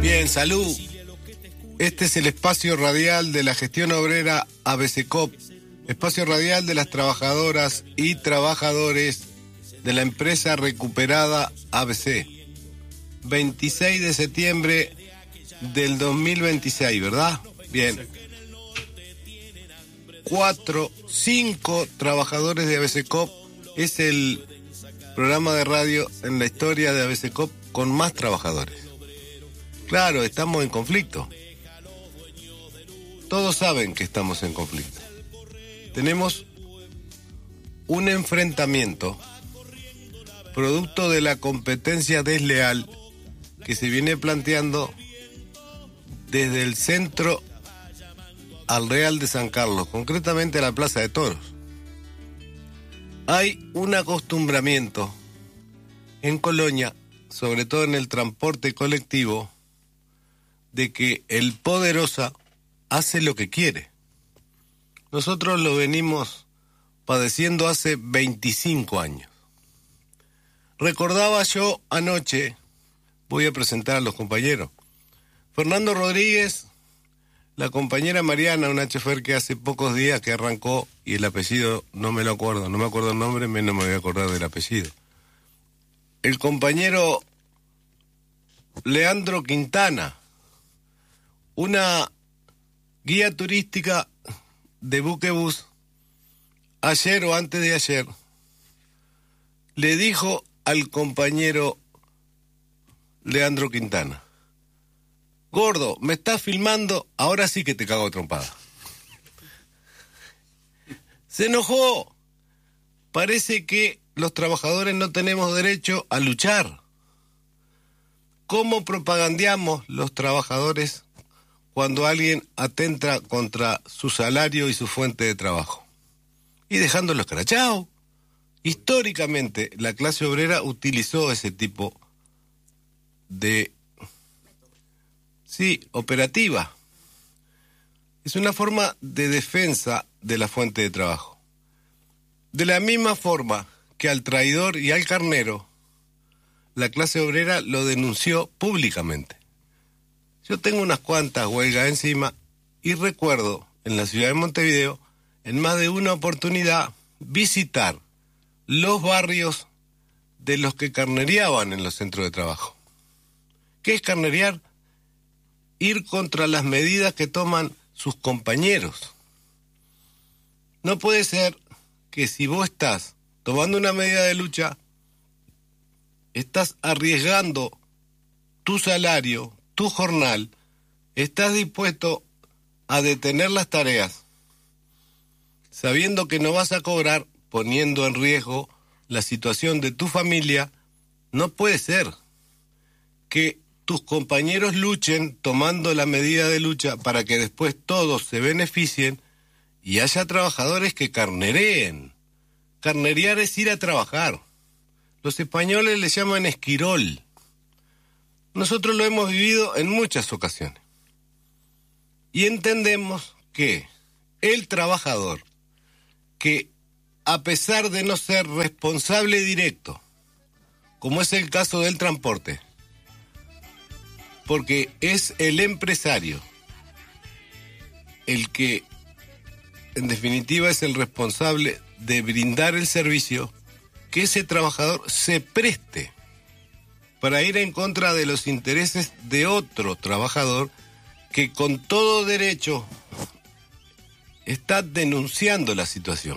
Bien, salud. Este es el espacio radial de la gestión obrera ABCCOP, espacio radial de las trabajadoras y trabajadores de la empresa recuperada ABC. 26 de septiembre del 2026, ¿verdad? Bien. 5 trabajadores de ABCCOP. Es el programa de radio en la historia de ABCCOP con más trabajadores. Claro, estamos en conflicto. Todos saben que estamos en conflicto. Tenemos un enfrentamiento producto de la competencia desleal que se viene planteando desde el centro al Real de San Carlos, concretamente a la Plaza de Toros. Hay un acostumbramiento en Colonia, sobre todo en el transporte colectivo, de que el poderoso hace lo que quiere. Nosotros lo venimos padeciendo hace 25 años. Recordaba yo anoche, voy a presentar a los compañeros, Fernando Rodríguez, la compañera Mariana, una chofer que hace pocos días que arrancó, y el apellido no me lo acuerdo, no me acuerdo el nombre, menos me voy a acordar del apellido. El compañero Leandro Quintana, una guía turística de buquebús, ayer o antes de ayer, le dijo al compañero Leandro Quintana: gordo, me estás filmando, ahora sí que te cago a trompada. Se enojó. Parece que los trabajadores no tenemos derecho a luchar. ¿Cómo propagandeamos los trabajadores cuando alguien atenta contra su salario y su fuente de trabajo? Y dejándolo escrachado. Históricamente, la clase obrera utilizó ese tipo de... Sí, operativa. Es una forma de defensa de la fuente de trabajo. De la misma forma que al traidor y al carnero, la clase obrera lo denunció públicamente. Yo tengo unas cuantas huelgas encima y recuerdo en la ciudad de Montevideo, en más de una oportunidad, visitar los barrios de los que carnereaban en los centros de trabajo. ¿Qué es carnerear? Ir contra las medidas que toman sus compañeros. No puede ser que si vos estás tomando una medida de lucha, estás arriesgando tu salario, tu jornal, estás dispuesto a detener las tareas, sabiendo que no vas a cobrar, poniendo en riesgo la situación de tu familia. No puede ser que tus compañeros luchen tomando la medida de lucha para que después todos se beneficien y haya trabajadores que carnereen. Carnerear es ir a trabajar. Los españoles le llaman esquirol. Nosotros lo hemos vivido en muchas ocasiones. Y entendemos que el trabajador, que a pesar de no ser responsable directo, como es el caso del transporte, porque es el empresario el que, en definitiva, es el responsable de brindar el servicio, que ese trabajador se preste para ir en contra de los intereses de otro trabajador que con todo derecho está denunciando la situación.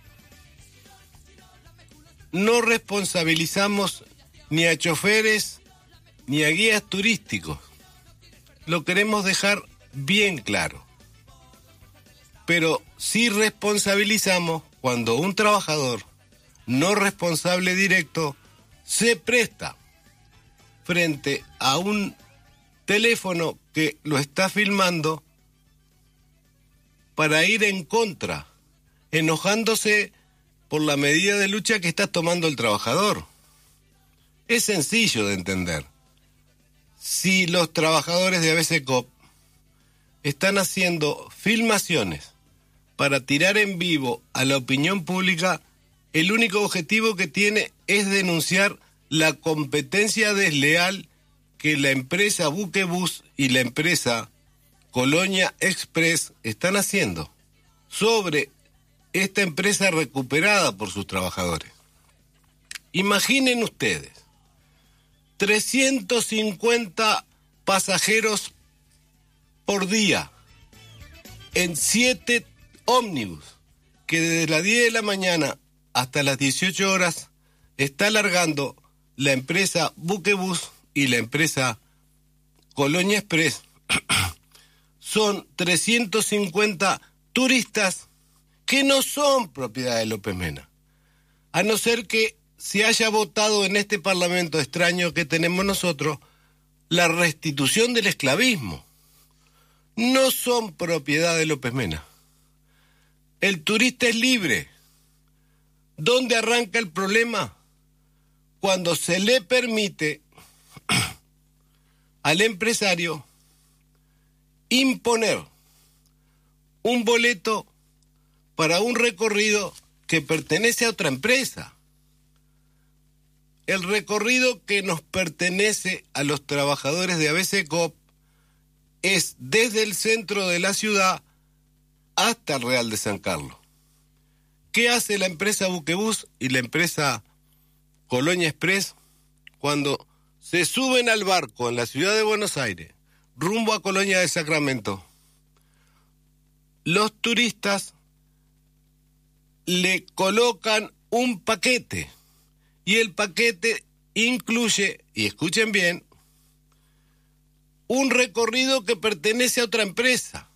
No responsabilizamos ni a choferes ni a guías turísticos. Lo queremos dejar bien claro. Pero sí responsabilizamos cuando un trabajador no responsable directo se presta frente a un teléfono que lo está filmando para ir en contra, enojándose por la medida de lucha que está tomando el trabajador. Es sencillo de entender. Si los trabajadores de ABCCOP están haciendo filmaciones para tirar en vivo a la opinión pública, el único objetivo que tiene es denunciar la competencia desleal que la empresa Buquebus y la empresa Colonia Express están haciendo sobre esta empresa recuperada por sus trabajadores. Imaginen ustedes, 350 pasajeros por día en 7 ómnibus que desde las 10 de la mañana hasta las 18 horas está largando la empresa Buquebus y la empresa Colonia Express. Son 350 turistas que no son propiedad de López Mena, a no ser que se haya votado en este Parlamento extraño que tenemos nosotros la restitución del esclavismo. No son propiedad de López Mena. El turista es libre. ¿Dónde arranca el problema? Cuando se le permite al empresario imponer un boleto para un recorrido que pertenece a otra empresa. El recorrido que nos pertenece a los trabajadores de ABCCOP es desde el centro de la ciudad hasta el Real de San Carlos. ¿Qué hace la empresa Buquebus y la empresa Colonia Express cuando se suben al barco en la ciudad de Buenos Aires, rumbo a Colonia de Sacramento? Los turistas le colocan un paquete y el paquete incluye, y escuchen bien, un recorrido que pertenece a otra empresa.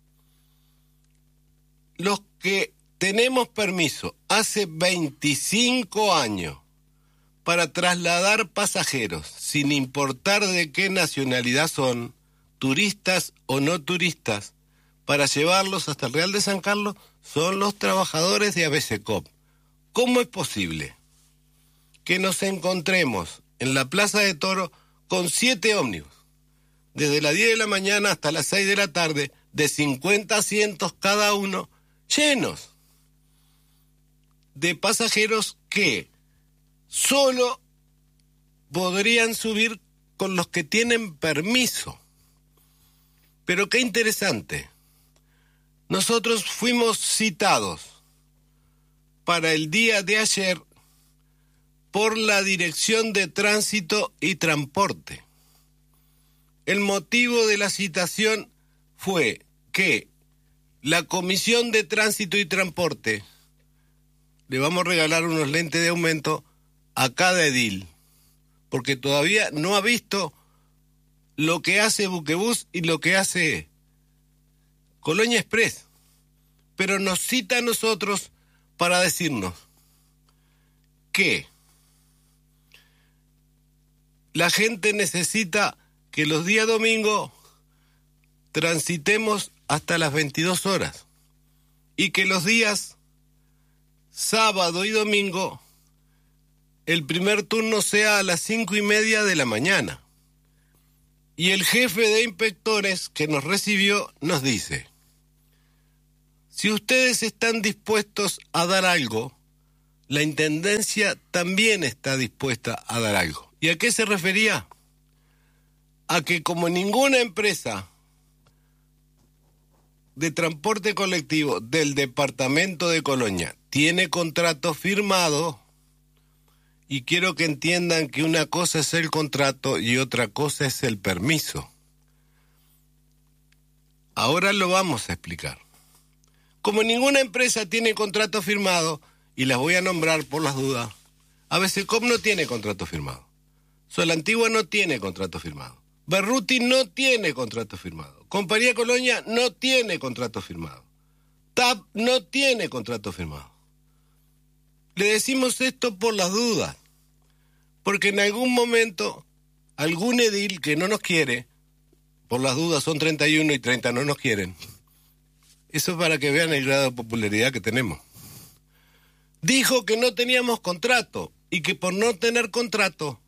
Los que tenemos permiso hace 25 años para trasladar pasajeros, sin importar de qué nacionalidad son, turistas o no turistas, para llevarlos hasta el Real de San Carlos, son los trabajadores de ABCCOP. ¿Cómo es posible que nos encontremos en la Plaza de Toros con 7 ómnibus, desde las 10 de la mañana hasta las 6 de la tarde, de 50 asientos cada uno, llenos de pasajeros que solo podrían subir con los que tienen permiso? Pero qué interesante. Nosotros fuimos citados para el día de ayer por la Dirección de Tránsito y Transporte. El motivo de la citación fue que la Comisión de Tránsito y Transporte le vamos a regalar unos lentes de aumento a cada edil, porque todavía no ha visto lo que hace Buquebus y lo que hace Colonia Express, pero nos cita a nosotros para decirnos que la gente necesita que los días domingos transitemos hasta las 22 horas y que los días sábado y domingo el primer turno sea a las 5:30 de la mañana. Y el jefe de inspectores que nos recibió nos dice: si ustedes están dispuestos a dar algo, la Intendencia también está dispuesta a dar algo. ¿Y a qué se refería? A que como ninguna empresa de transporte colectivo del departamento de Colonia tiene contrato firmado, y quiero que entiendan que una cosa es el contrato y otra cosa es el permiso. Ahora lo vamos a explicar. Como ninguna empresa tiene contrato firmado, y las voy a nombrar por las dudas, ABCCOP no tiene contrato firmado. Solantigua no tiene contrato firmado. Berruti no tiene contrato firmado. Compañía Colonia no tiene contrato firmado. TAP no tiene contrato firmado. Le decimos esto por las dudas, porque en algún momento algún edil que no nos quiere, por las dudas son 31 y 30 no nos quieren, eso es para que vean el grado de popularidad que tenemos, dijo que no teníamos contrato y que por no tener contrato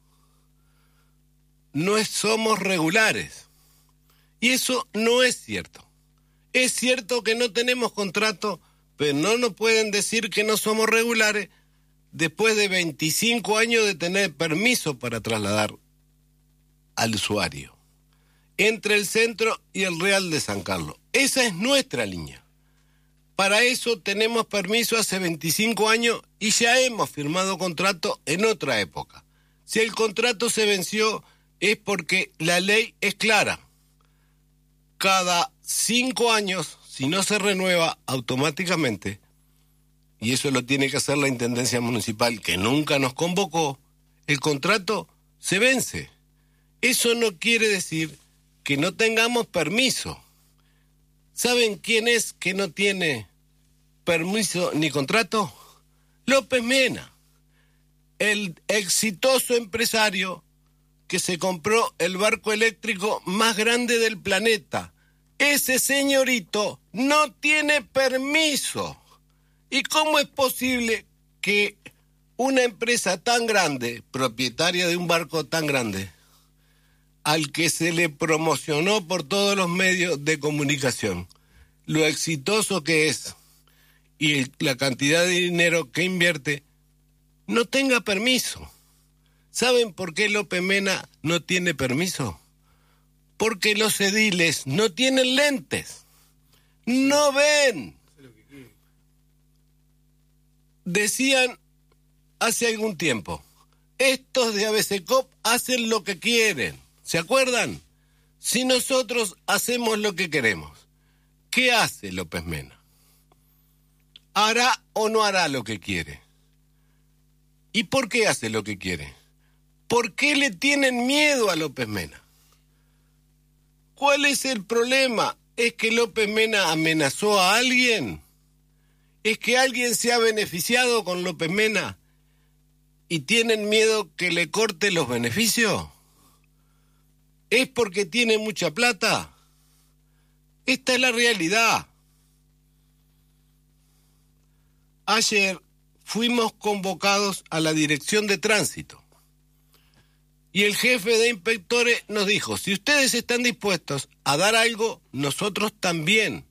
no somos regulares. Y eso no es cierto. Es cierto que no tenemos contrato, pero no nos pueden decir que no somos regulares después de 25 años de tener permiso para trasladar al usuario, entre el Centro y el Real de San Carlos. Esa es nuestra línea. Para eso tenemos permiso hace 25 años y ya hemos firmado contrato en otra época. Si el contrato se venció es porque la ley es clara. Cada 5 años, si no se renueva automáticamente, y eso lo tiene que hacer la Intendencia Municipal, que nunca nos convocó, el contrato se vence. Eso no quiere decir que no tengamos permiso. ¿Saben quién es que no tiene permiso ni contrato? López Mena, el exitoso empresario que se compró el barco eléctrico más grande del planeta. Ese señorito no tiene permiso. ¿Y cómo es posible que una empresa tan grande, propietaria de un barco tan grande, al que se le promocionó por todos los medios de comunicación, lo exitoso que es y la cantidad de dinero que invierte, no tenga permiso? ¿Saben por qué López Mena no tiene permiso? Porque los ediles no tienen lentes, no ven. Decían hace algún tiempo, estos de ABCCOP hacen lo que quieren. ¿Se acuerdan? Si nosotros hacemos lo que queremos, ¿qué hace López Mena? ¿Hará o no hará lo que quiere? ¿Y por qué hace lo que quiere? ¿Por qué le tienen miedo a López Mena? ¿Cuál es el problema? ¿Es que López Mena amenazó a alguien? ¿Es que alguien se ha beneficiado con López Mena y tienen miedo que le corte los beneficios? ¿Es porque tiene mucha plata? Esta es la realidad. Ayer fuimos convocados a la Dirección de Tránsito y el jefe de inspectores nos dijo, si ustedes están dispuestos a dar algo, nosotros también.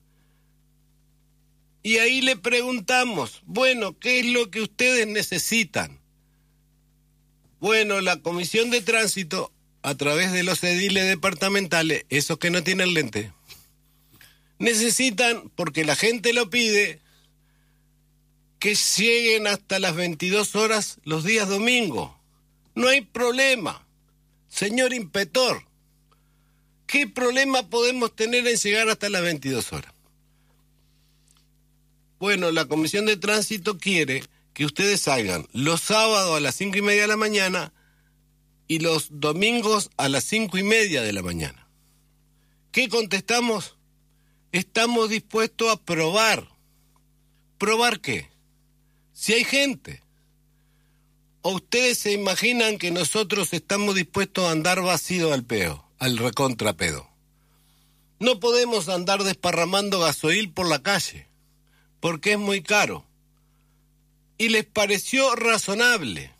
Y ahí le preguntamos, bueno, ¿qué es lo que ustedes necesitan? Bueno, la Comisión de Tránsito, a través de los ediles departamentales, esos que no tienen lente, necesitan, porque la gente lo pide, que lleguen hasta las 22 horas los días domingos. No hay problema. Señor inspector, ¿qué problema podemos tener en llegar hasta las 22 horas? Bueno, la Comisión de Tránsito quiere que ustedes salgan los sábados a las 5:30 de la mañana y los domingos a las 5:30 de la mañana. ¿Qué contestamos? Estamos dispuestos a probar. ¿Probar qué? Si hay gente. ¿O ustedes se imaginan que nosotros estamos dispuestos a andar vacío al recontrapedo? No podemos andar desparramando gasoil por la calle, porque es muy caro. Y les pareció razonable.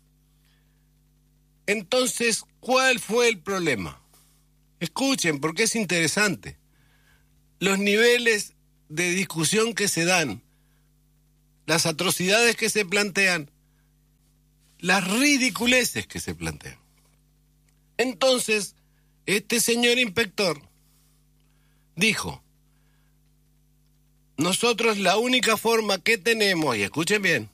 Entonces, ¿cuál fue el problema? Escuchen, porque es interesante. Los niveles de discusión que se dan, las atrocidades que se plantean, las ridiculeces que se plantean. Entonces, este señor inspector dijo, nosotros la única forma que tenemos, y escuchen bien,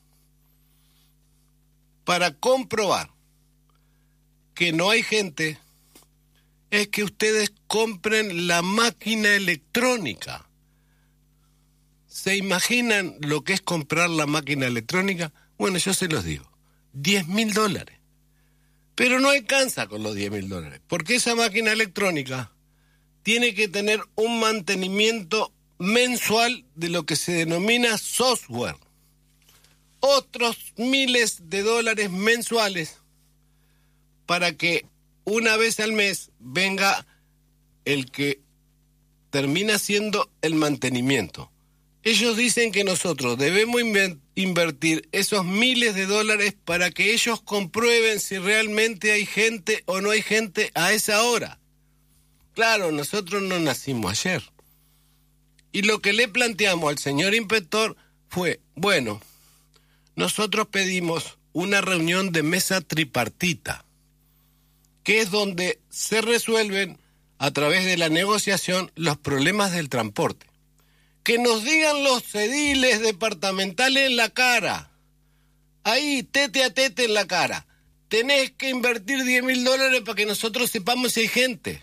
para comprobar que no hay gente, es que ustedes compren la máquina electrónica. ¿Se imaginan lo que es comprar la máquina electrónica? Bueno, yo se los digo, $10.000. Pero no alcanza con los $10.000, porque esa máquina electrónica tiene que tener un mantenimiento mensual de lo que se denomina software. Otros miles de dólares mensuales para que una vez al mes venga el que termina siendo el mantenimiento. Ellos dicen que nosotros debemos invertir esos miles de dólares para que ellos comprueben si realmente hay gente o no hay gente a esa hora. Claro, nosotros no nacimos ayer. Y lo que le planteamos al señor inspector fue, bueno, nosotros pedimos una reunión de mesa tripartita. que es donde se resuelven a través de la negociación los problemas del transporte. Que nos digan los ediles departamentales en la cara, ahí, tete a tete en la cara, tenés que invertir $10.000 para que nosotros sepamos si hay gente.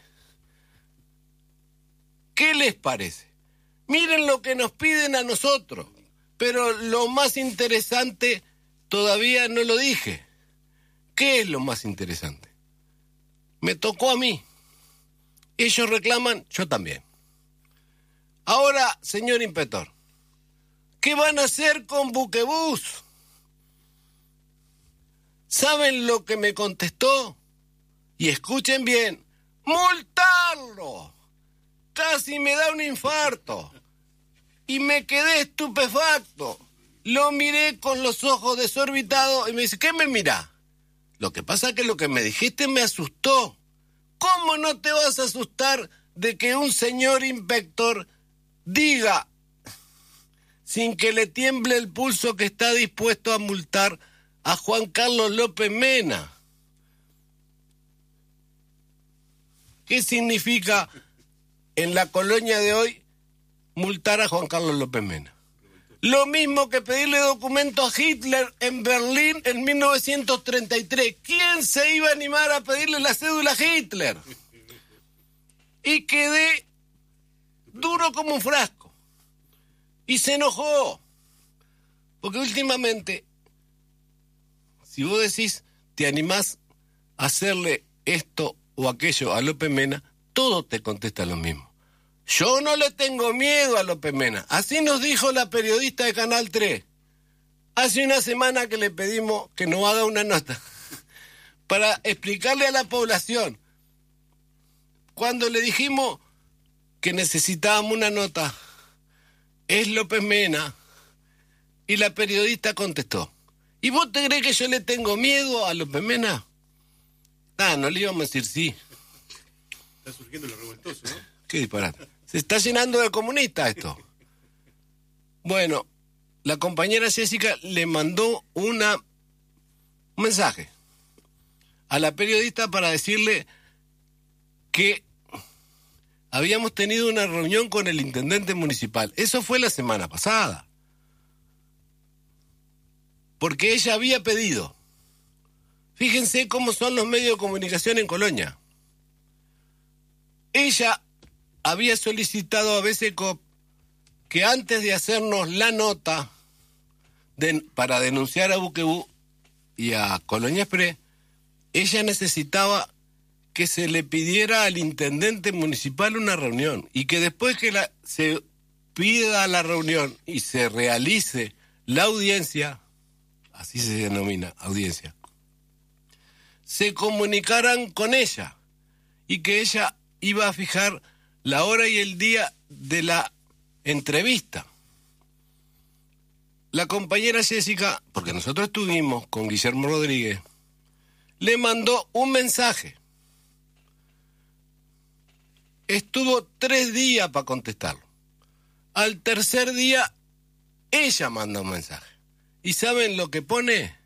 ¿Qué les parece? Miren lo que nos piden a nosotros, pero lo más interesante todavía no lo dije. ¿Qué es lo más interesante? Me tocó a mí. Ellos reclaman, yo también. Ahora, señor inspector, ¿qué van a hacer con Buquebús? ¿Saben lo que me contestó? Y escuchen bien, ¡multarlo! Casi me da un infarto. Y me quedé estupefacto. Lo miré con los ojos desorbitados y me dice, ¿qué me mirá? Lo que pasa es que lo que me dijiste me asustó. ¿Cómo no te vas a asustar de que un señor inspector diga, sin que le tiemble el pulso, que está dispuesto a multar a Juan Carlos López Mena? ¿Qué significa en la colonia de hoy multar a Juan Carlos López Mena? Lo mismo que pedirle documentos a Hitler en Berlín en 1933. ¿Quién se iba a animar a pedirle la cédula a Hitler? Y quedé duro como un frasco. Y se enojó. Porque últimamente, si vos decís, te animás a hacerle esto o aquello a López Mena, todo te contesta lo mismo. Yo no le tengo miedo a López Mena. Así nos dijo la periodista de Canal 3. Hace una semana que le pedimos que nos haga una nota para explicarle a la población. Cuando le dijimos que necesitábamos una nota, es López Mena, y la periodista contestó, ¿y vos te crees que yo le tengo miedo a López Mena? No le íbamos a decir sí. Está surgiendo lo revoltoso, ¿no? Qué disparate. Se está llenando de comunistas esto. Bueno, la compañera Jessica le mandó un mensaje a la periodista para decirle que habíamos tenido una reunión con el intendente municipal. Eso fue la semana pasada. Porque ella había pedido. Fíjense cómo son los medios de comunicación en Colonia. Ella había solicitado a BCCOP que antes de hacernos la nota para denunciar a Buquebús y a Colonia Express, ella necesitaba que se le pidiera al intendente municipal una reunión y que después que se pida la reunión y se realice la audiencia, así se denomina, audiencia, se comunicaran con ella y que ella iba a fijar la hora y el día de la entrevista. La compañera Jessica, porque nosotros estuvimos con Guillermo Rodríguez, le mandó un mensaje. Estuvo 3 días para contestarlo. Al tercer día, ella manda un mensaje. ¿Y saben lo que pone?